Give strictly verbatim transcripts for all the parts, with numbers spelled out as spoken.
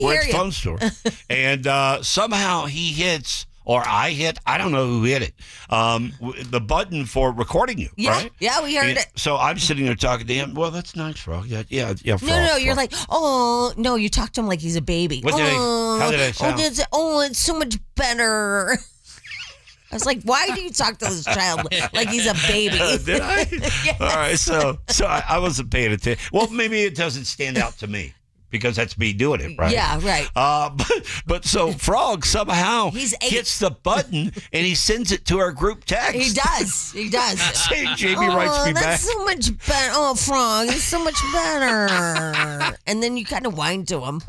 We're hear at the you. phone store. And uh, somehow he hits, or I hit, I don't know who hit it, um, w- the button for recording you, Yeah, right? yeah, we heard And it. So I'm sitting there talking to him. Well, that's nice, Frog. Yeah, yeah, yeah. Frog, No, no, no, you're Frog. like, oh, no, you talk to him like he's a baby. What did I- oh, how did I sound? Oh, it's, oh, it's so much better. I was like, why do you talk to this child like he's a baby? Uh, did I? All right, so so I, I wasn't paying attention. Well, maybe it doesn't stand out to me because that's me doing it, right? Yeah, right. Uh, but, but so Frog somehow He's eight. hits the button and he sends it to our group text. He does. He does. Saying Jamie oh, writes me back. that's so much better. Oh, Frog, it's so much better. And then you kind of whine to him.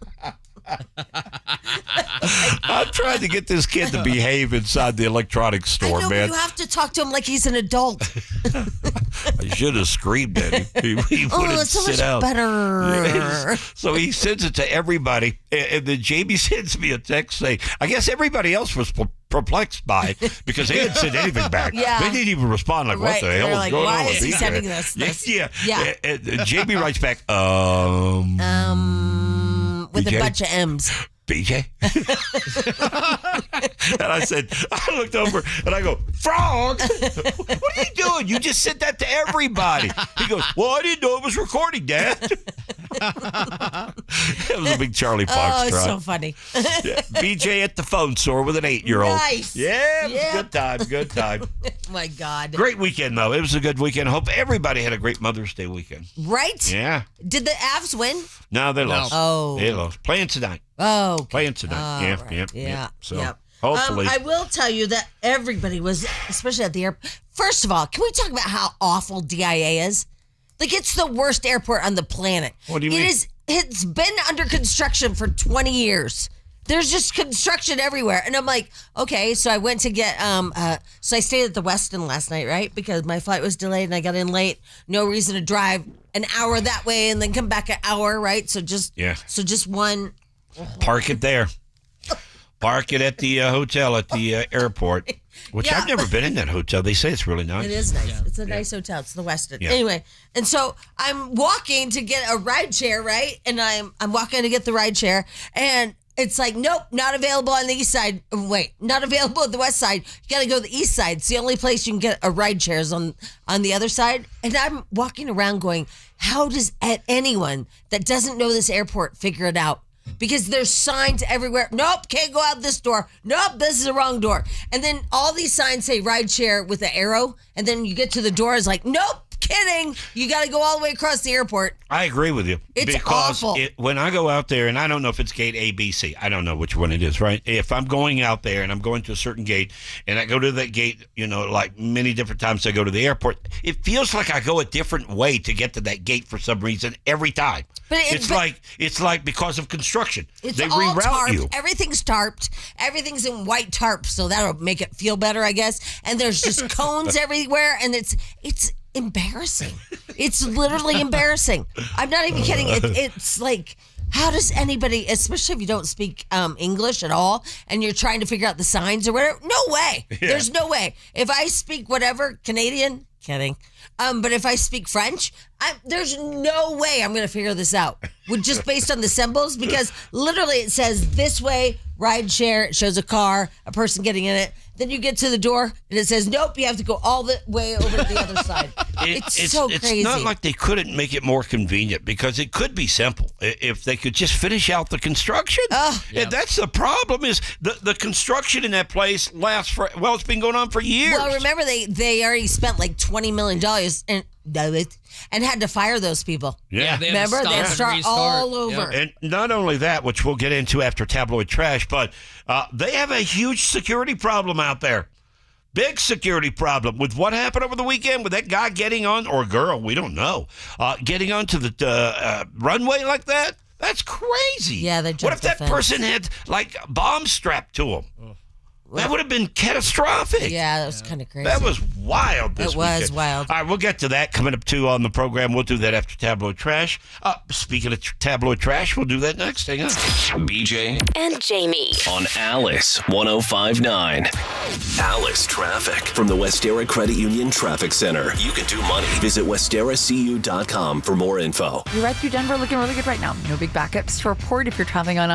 I'm trying to get this kid to behave inside the electronics store, I know, man. but you have to talk to him like he's an adult. I should have screamed at him. He, he Oh, wouldn't it's so sit much down. better. So he sends it to everybody, and, and then Jamie sends me a text saying, I guess everybody else was per- perplexed by it because they didn't send anything back. Yeah. They didn't even respond like, Right. what the hell They're is like, going why on is with he these sending guys? this? this? Yeah. Yeah. And, and Jamie writes back, um, Um, with B J? a bunch of M's. B J? And I said, I looked over and I go, Frog, what are you doing? You just sent that to everybody. He goes, well, I didn't know it was recording, Dad. It was a big Charlie Fox Oh, it's truck. so funny. Yeah, B J at the phone store with an eight-year-old. Nice. Yeah, it was Yeah. a good time, good time. My God. Great weekend, though. It was a good weekend. I hope everybody had a great Mother's Day weekend. Right? Yeah. Did the Avs win? No, they lost. Oh. They lost. Playing tonight. Oh. okay. Playing tonight. All yeah, right. yeah, Yeah. yeah. So yeah. hopefully. Um, I will tell you that everybody was, especially at the airport. First of all, can we talk about how awful D I A is? Like, it's the worst airport on the planet. What do you It mean? is, it's been under construction for twenty years. There's just construction everywhere. And I'm like, okay, so I went to get, um, uh, so I stayed at the Westin last night, right? Because my flight was delayed and I got in late. No reason to drive an hour that way and then come back an hour, right? So just, Yeah. so just one. Park it there. Park it at the uh, hotel at the uh, airport, which Yeah. I've never been in that hotel. They say it's really nice. It is nice. It's a nice hotel. It's the Westin. Yeah. Anyway, and so I'm walking to get a ride share, right? And I'm I'm walking to get the ride share, and it's like, nope, not available on the east side. Wait, not available at the west side. You got to go to the east side. It's the only place you can get a ride share is on on the other side. And I'm walking around going, how does a- anyone that doesn't know this airport figure it out? Because there's signs everywhere. Nope, can't go out this door. Nope, this is the wrong door. And then all these signs say ride share with the arrow. And then you get to the door, it's like, nope, kidding. You got to go all the way across the airport. I agree with you. It's because awful. It, when I go out there, and I don't know if it's gate A, B, C. I don't know which one it is, right? If I'm going out there and I'm going to a certain gate, and I go to that gate, you know, like many different times I go to the airport, it feels like I go a different way to get to that gate for some reason every time. But it- it's but- like it's like because of construction, It's they all reroute tarped. you. Everything's tarped. Everything's in white tarp, so that'll make it feel better, I guess. And there's just cones everywhere, and it's it's embarrassing. It's literally embarrassing. I'm not even kidding. It, it's like, how does anybody, especially if you don't speak um, English at all, and you're trying to figure out the signs or whatever? No way. There's no way. If I speak whatever Canadian, kidding. Um, but if I speak French, I, there's no way I'm going to figure this out. With just based on the symbols, because literally it says this way, ride share. It shows a car, a person getting in it. Then you get to the door and it says, nope, you have to go all the way over to the other side. It- it's, so it's crazy. not like they couldn't make it more convenient because it could be simple I- if they could just finish out the construction. Ugh. And that's the problem is the, the construction in that place lasts for, well, it's been going on for years. Well, remember they they already spent like twenty million dollars and and had to fire those people. Yeah. they had to Remember, stop they and start restart. all over. Yep. And not only that, which we'll get into after tabloid trash, but uh, they have a huge security problem out there. Big security problem with what happened over the weekend with that guy getting on, or girl, we don't know, uh, getting onto the uh, uh, runway like that. That's crazy. Yeah, they What jumped if that the fence. person had like bombs strapped to him? That would have been catastrophic. Yeah, that was kind of crazy. That was wild this It was weekend. wild. All right, we'll get to that coming up, too, on the program. We'll do that after Tabloid Trash. Uh, speaking of t- Tabloid Trash, we'll do that next. Hang on. B J and Jamie on Alice one oh five nine. Alice Traffic from the Westera Credit Union Traffic Center. You can do money. Visit westera c u dot com for more info. You're right through Denver, looking really good right now. No big backups to report if you're traveling on